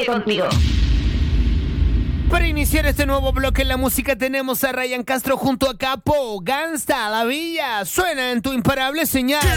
contigo. Para iniciar este nuevo bloque en la música tenemos a Ryan Castro junto a Capo, Gangsta, La Villa. Suena en tu imparable señal.